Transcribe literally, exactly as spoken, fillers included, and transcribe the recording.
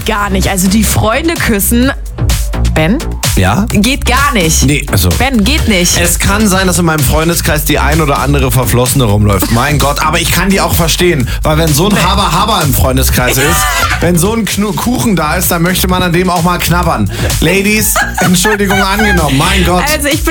gar nicht. Also die Freunde küssen. Ben? Ja? Geht gar nicht. Nee, also. Ben, geht nicht. Es kann sein, dass in meinem Freundeskreis die ein oder andere Verflossene rumläuft. Mein Gott, aber ich kann die auch verstehen. Weil wenn so ein Haber-Haber im Freundeskreis ist, wenn so ein Knu- Kuchen da ist, dann möchte man an dem auch mal knabbern. Ladies, Entschuldigung angenommen. Mein Gott. Also ich